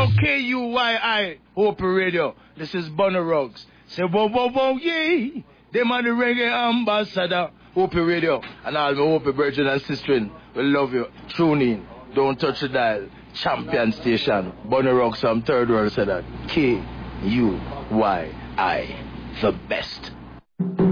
KUYI, Hope Radio. This is Bonner Ruggs. Say, whoa, whoa, whoa, yay. Them are the reggae ambassador, Hope Radio. And all my Hope brethren and sisters, we love you. Tune in. Don't touch the dial. Champion station. Bonner Ruggs from Third World said that. KUYI, the best.